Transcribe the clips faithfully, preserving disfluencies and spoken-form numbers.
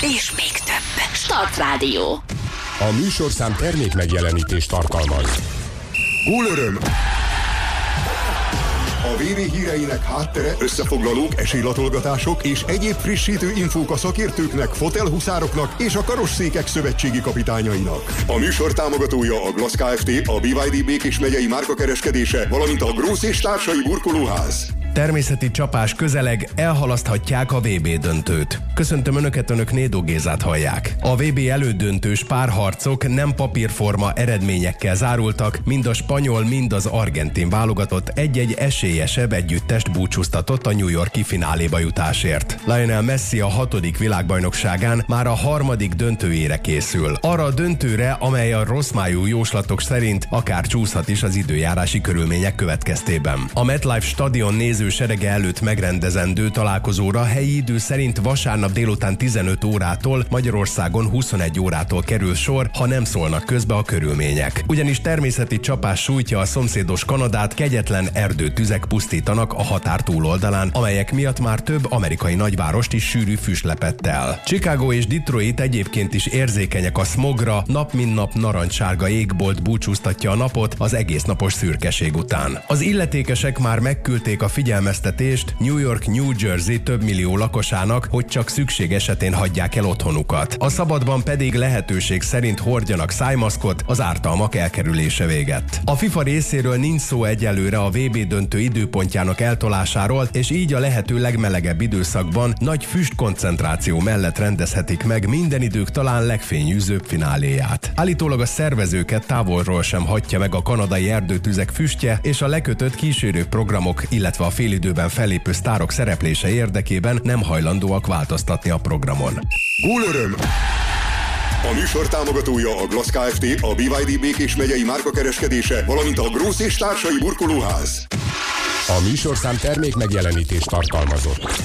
és még több. Start Rádió. A műsorszám termék megjelenítést tartalmaz. Gólöröm! A vé bé híreinek háttere, összefoglalók, esélylatolgatások és egyéb frissítő infók a szakértőknek, fotelhuszároknak és a karosszékek szövetségi kapitányainak. A műsor támogatója a Glass Kft., a bé vé dé Békés megyei márkakereskedése, valamint a Grósz és társai burkolóház. Természeti csapás közeleg, elhalaszthatják a vé bé döntőt. Köszöntöm Önöket, Önök Nédó Gézát hallják. A vé bé elődöntős párharcok nem papírforma eredményekkel zárultak, mind a spanyol, mind az argentin válogatott egy-egy esélyesebb együttest búcsúztatott a New York-i fináléba jutásért. Lionel Messi a hatodik világbajnokságán már a harmadik döntőjére készül. Arra a döntőre, amely a rossz májú jóslatok szerint akár csúszhat is az időjárási körülmények következtében. A MetLife stadion néző serege előtt megrendezendő találkozóra helyi idő szerint vasárnap délután tizenöt órától, Magyarországon huszonegy órától kerül sor, ha nem szólnak közbe a körülmények. Ugyanis természeti csapás sújtja a szomszédos Kanadát, kegyetlen erdőtüzek pusztítanak a határ túloldalán, amelyek miatt már több amerikai nagyvárost is sűrű füst lepett el. Chicago és Detroit egyébként is érzékenyek a smogra, nap mint nap narancssárga égbolt búcsúztatja a napot az egész napos szürkeség után. Az illetékesek már megküldték a figyelmeztetést New York, New Jersey több millió lakosának, hogy csak szükség esetén hagyják el otthonukat. A szabadban pedig lehetőség szerint hordjanak szájmaszkot, az ártalmak elkerülése véget. A FIFA részéről nincs szó egyelőre a vé bé döntő időpontjának eltolásáról, és így a lehető legmelegebb időszakban nagy füstkoncentráció mellett rendezhetik meg minden idők talán legfényűzőbb fináléját. Állítólag a szervezőket távolról sem hagyja meg a kanadai erdőtüzek füstje, és a lekötött kísérő programok, illetve a félidőben fellépő sztárok szereplése érdekében nem hajlandóak változtatni a programon. Gólöröm! A műsor támogatója a Glass Kft., a bé vé dé Békés megyei márkakereskedése, valamint a Grósz és társai burkolóház. A műsorszám termék megjelenítést tartalmazott.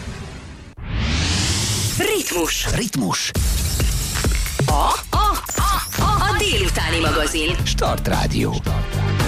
Ritmus. Ritmus. A, a, a, a, a délutáni magazin. Start Rádió.